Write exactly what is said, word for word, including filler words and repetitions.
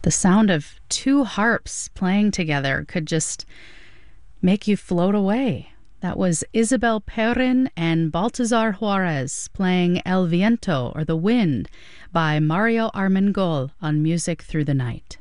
The sound of two harps playing together could just make you float away. That was Isabel Perrin and Baltazar Juarez playing El Viento, or The Wind, by Mario Armengol on Music Through the Night.